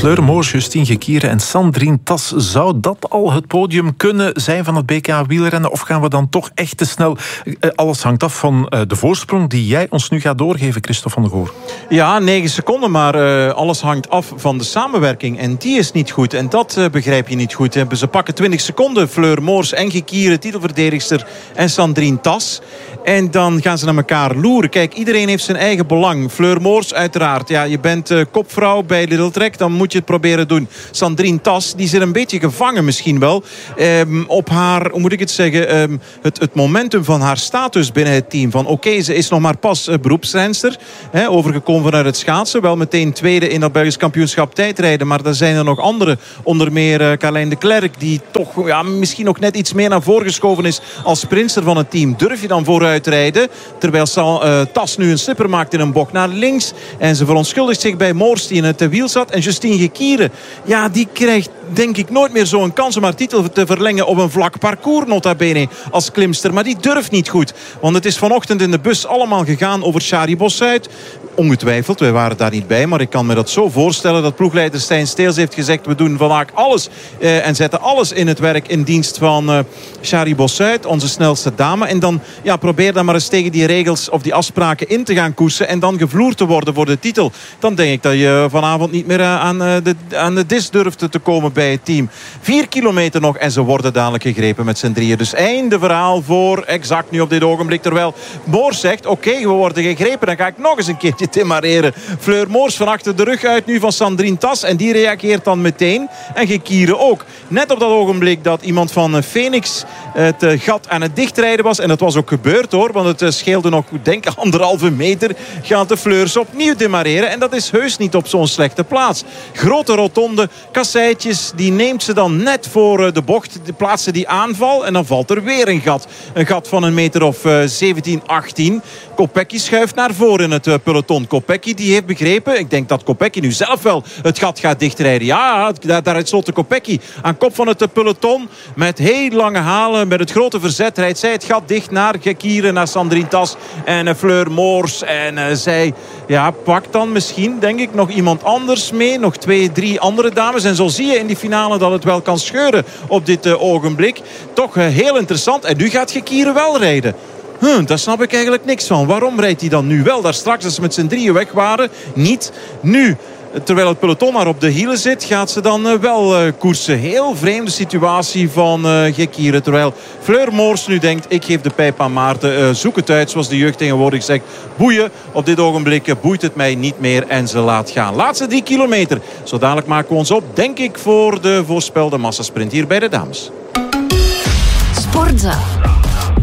Fleur Moors, Justine Gekiere en Sandrine Tas. Zou dat al het podium kunnen zijn van het BK wielrennen? Of gaan we dan toch echt te snel? Alles hangt af van de voorsprong die jij ons nu gaat doorgeven, Christophe van der Goor. Ja, 9 seconden, maar alles hangt af van de samenwerking. En die is niet goed. En dat begrijp je niet goed. Ze pakken 20 seconden, Fleur Moors en Gekiere, titelverdedigster, en Sandrine Tas. En dan gaan ze naar elkaar loeren. Kijk, iedereen heeft zijn eigen belang. Fleur Moors uiteraard. Ja, je bent kopvrouw bij Lidl Trek, dan moet je het proberen doen. Sandrine Tas, die zit een beetje gevangen misschien wel. Op haar, hoe moet ik het zeggen, het momentum van haar status binnen het team. Van oké, ze is nog maar pas beroepsrenster. Overgekomen vanuit het schaatsen. Wel meteen tweede in dat Belgisch kampioenschap tijdrijden. Maar er zijn er nog andere. Onder meer Carlijn de Klerk, die toch misschien nog net iets meer naar voren geschoven is als sprinter van het team. Durf je dan vooruit rijden? Terwijl Tas nu een slipper maakt in een bocht naar links. En ze verontschuldigt zich bij Moors die in het wiel zat. En Justine Gekiere, ja, die krijgt denk ik nooit meer zo'n kans om haar titel te verlengen op een vlak parcours, nota bene, als klimster. Maar die durft niet goed. Want het is vanochtend in de bus allemaal gegaan over Shari Bossuit. Ongetwijfeld, wij waren daar niet bij. Maar ik kan me dat zo voorstellen dat ploegleider Stijn Steels heeft gezegd: we doen vandaag alles en zetten alles in het werk in dienst van Shari Bossuit, onze snelste dame. En dan probeer dan maar eens tegen die regels of die afspraken in te gaan koersen en dan gevloerd te worden voor de titel. Dan denk ik dat je vanavond niet meer aan de dis durft te komen bij het team. 4 kilometer nog en ze worden dadelijk gegrepen met z'n drieën. Dus einde verhaal voor exact nu op dit ogenblik. Terwijl Moors zegt: oké, we worden gegrepen, dan ga ik nog eens een keertje demareren. Fleur Moors van achter de rug uit nu van Sandrine Tas. En die reageert dan meteen. En Gekiere ook. Net op dat ogenblik dat iemand van Phoenix het gat aan het dichtrijden was. En dat was ook gebeurd hoor. Want het scheelde nog, denk ik, 1,5 meter. Gaan de Fleurs opnieuw demareren. En dat is heus niet op zo'n slechte plaats. Grote rotonde, kasseitjes. Die neemt ze dan net voor de bocht. Plaatsen die aanval. En dan valt er weer een gat. Een gat van een meter of 17, 18. Kopecky schuift naar voren in het peloton. Kopecky die heeft begrepen. Ik denk dat Kopecky nu zelf wel het gat gaat dichtrijden. Ja, daar slotte Kopecky aan kop van het peloton. Met heel lange halen. Met het grote verzet rijdt zij het gat dicht naar Gekiere, naar Sandrine Tas en Fleur Moors. En zij pakt dan misschien, denk ik, nog iemand anders mee. Nog 2, 3 andere dames. En zo zie je in die finale dat het wel kan scheuren op dit ogenblik. Toch heel interessant. En nu gaat Gekiere wel rijden. Daar snap ik eigenlijk niks van. Waarom rijdt hij dan nu wel? Daar straks, als ze met z'n drieën weg waren, niet nu. Terwijl het peloton maar op de hielen zit, gaat ze dan wel koersen. Heel vreemde situatie van Gekiere. Terwijl Fleur Moors nu denkt: ik geef de pijp aan Maarten. Zoek het uit, zoals de jeugd tegenwoordig zegt. Boeien, op dit ogenblik boeit het mij niet meer. En ze laat gaan. Laatste 3 kilometer. Zo dadelijk maken we ons op, denk ik, voor de voorspelde massasprint hier bij de dames. Sportza.